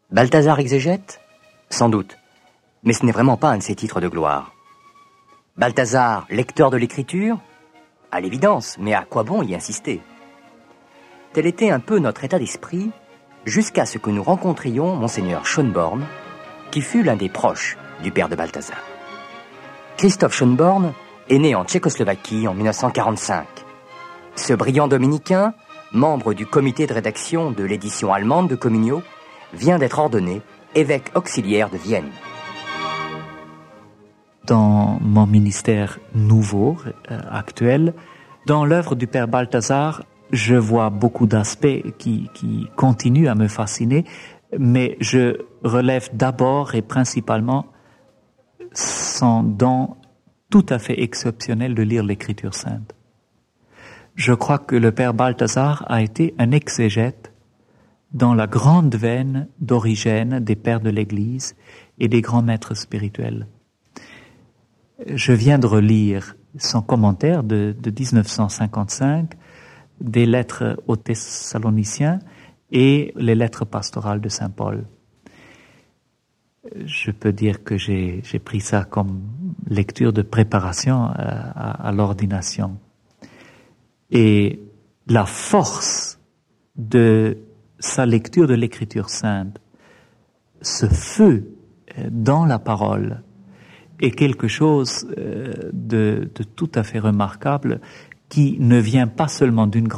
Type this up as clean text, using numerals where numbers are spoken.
Balthazar exégète? Sans doute. Mais ce n'est vraiment pas un de ses titres de gloire. Balthazar, lecteur de l'écriture? À l'évidence, mais à quoi bon y insister? Tel était un peu notre état d'esprit jusqu'à ce que nous rencontrions Monseigneur Schönborn, qui fut l'un des proches du père de Balthazar. Christoph Schönborn est né en Tchécoslovaquie en 1945. Ce brillant dominicain, membre du comité de rédaction de l'édition allemande de Communio, vient d'être ordonné évêque auxiliaire de Vienne. Dans mon ministère nouveau, actuel, dans l'œuvre du père Balthazar, je vois beaucoup d'aspects qui continuent à me fasciner, mais je relève d'abord et principalement son don tout à fait exceptionnel de lire l'Écriture sainte. Je crois que le père Balthazar a été un exégète dans la grande veine d'Origène, des pères de l'Église et des grands maîtres spirituels. Je viens de relire son commentaire de 1955, des lettres aux Thessaloniciens et les lettres pastorales de Saint Paul. Je peux dire que j'ai pris ça comme lecture de préparation à l'ordination. Et la force de sa lecture de l'Écriture sainte, ce feu dans la parole, est quelque chose de tout à fait remarquable qui ne vient pas seulement d'une grande